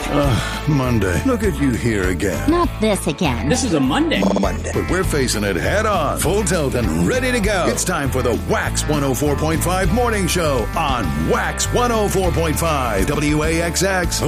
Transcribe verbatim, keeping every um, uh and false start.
Ugh, Monday. Look at you here again. Not this again. This is a Monday. Monday. But we're facing it head on. Full tilt and ready to go. It's time for the Wax one oh four point five Morning Show on Wax one oh four point five W A X X.